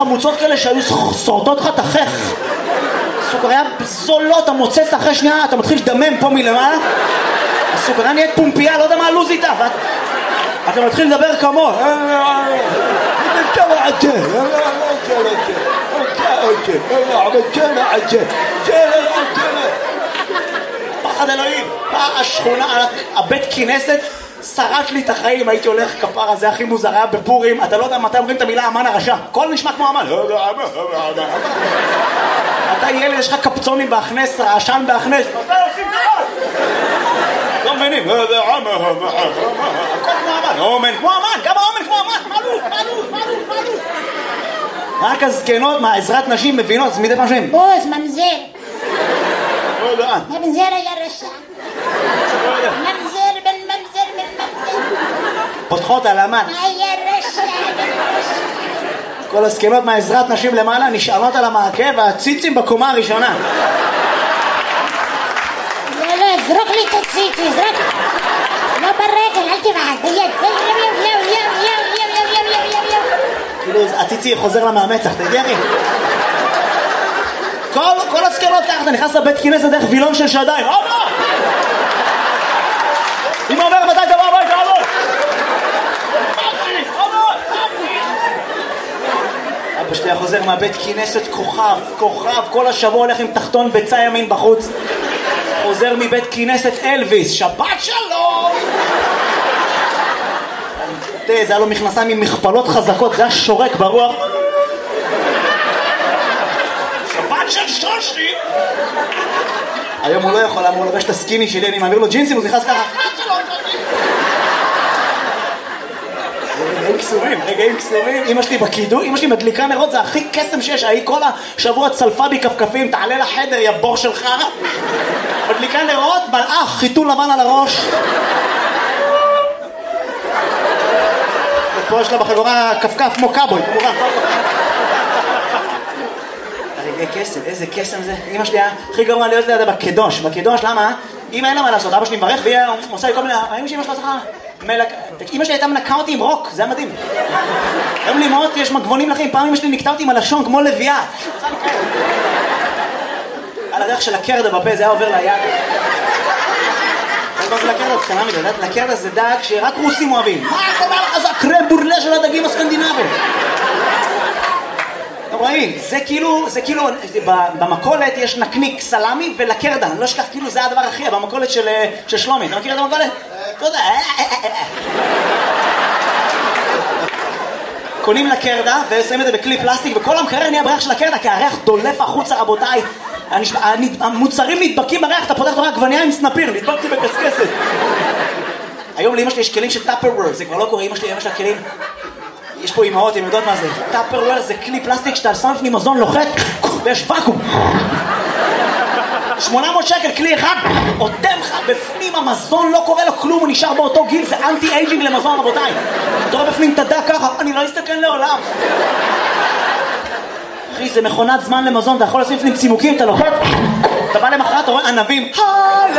חמוצות כאלה שהיו שורדות לך את החך. סוכריה זולות, אתה מוצץ אחרי שנייה, אתה מתחיל לדמם פה מלמעלה. הסוכריה נהיית פומפייה, לא יודע מה הלוז איתה, ואתה מתחיל לדבר כמו פחד אלוהים. השכונה, הבית כנסת שרש לי את החיים. הייתי הולך כפרה, זה הכי מוזר, היה בפורים, אתה לא יודע מתי אומרים את המילה אמן הרשע, הכל נשמע כמו אמן. אתה ילד, יש לך קפצונים בהכנס, רעשן בהכנס, מתי עושים דבר? לא מבינים, הכל כמו אמן, אומן כמו אמן, גם האומן כמו אמן, מלו. רק הזקנות מהעזרת נשים מבינות, מדי פעם שהם בוז, ממזר. ממזר היה רשע. ממזר בן ממזר בן ממזר. פותחות על אמן. היה רשע בן רשע. כל הזקנות מהעזרת נשים למעלה נשענות על המעקה והציצים בקומה הראשונה. לא, זרוק לי את הציצי, זרוק. לא ברגל, אל תבעט, ביד. כאילו הציצי חוזר למאמצח, תגיע לי. כל הזקנות ככה, אתה נכנס לבית כנסת דרך וילון של שדיים. אבא! אמא אומר מתי אתה בא הביתה, אבא! אבא שלי חוזר מהבית כנסת כוכב, כל השבוע הולך עם תחתון ביצה ימין בחוץ. חוזר מבית כנסת אלוויס, שבת שלום! זה היה לו מכנסיים עם מכפלות חזקות, זה היה שורק ברוח. שבת של שושי! היום הוא לא יכול, אמור לבש את הסקיני שלי, אני מעביר לו ג'ינסים, הוא נכנס ככה. רגעים קסומים. אמא שלי בקידום, אמא שלי מדליקה נרות, זה הכי קסם שיש. היא כל השבוע צלפה בי כפכפים, תעלה לחדר יא בור שלך. מדליקה נרות, מלאך, חיתול לבן על הראש. ופה יש לה בחגורה כפכף כמו קאבוי, כמובן. רגעי קסם, איזה קסם זה. אמא שלי הכי גרוע להיות לידה בקדוש. למה? אמא אין לה מה לעשות, אבא שלי מברך והיא עושה לי כל מיני... אמא שלי לא צריכה... אמא שלי הייתה מנקה אותי עם רוק, זה היה מדהים. היום לימות יש מגבונים לכם, פעם אמא שלי נקטה אותי עם הלשון כמו לביאה. על הריח של הקרדה בפה, זה היה עובר ליד. מה זה לקרדה? קטנה מדי, לקרדה זה דג שרק רוסים אוהבים. מה קורה לך? זה הקרם בורלה של הדגים הסקנדינבים. רואים, זה כאילו, במקולת יש נקניק סלמי ולקרדה, אני לא אשכח, כאילו זה הדבר הכי, במקולת של שלומי, אתה מכיר את המקולת? אתה יודע, קונים לקרדה ושמים את זה בכלי פלסטיק, וכל המקרר נהיה בריח של הקרדה, כי הריח דולף החוצה רבותיי, המוצרים נדבקים בריח, אתה פותח רק גווניה עם סנפיר, נדבקתי בקסקסת. היום לאמא שלי יש כלים של טאפרוור, זה כבר לא קורה, אמא שלי כלים, יש פה אמהות, הן יודעות מה זה. טאפרוור זה כלי פלסטיק שאתה שם לפני מזון לוחת ויש ואקום. 800 שקל כלי אחד, עודם לך בפנים המזון, לא קורה לו כלום, הוא נשאר באותו גיל, זה אנטי אייג'ינג למזון רבותיי. אתה רואה בפנים תדע ככה, אני לא אסתכן לעולם. אחי, זה מכונת זמן למזון, אתה יכול לשים לפנים צימוקים, אתה לוחת, אתה בא למחרת, אתה רואה ענבים,